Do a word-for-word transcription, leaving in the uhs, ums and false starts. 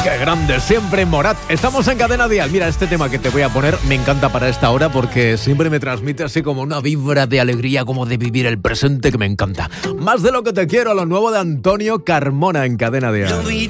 Qué grande, siempre Morat. Estamos en Cadena Dial. Mira, este tema que te voy a poner me encanta para esta hora porque siempre me transmite así como una vibra de alegría, como de vivir el presente, que me encanta. Más de lo que te quiero, lo nuevo de Antonio Carmona en Cadena Dial.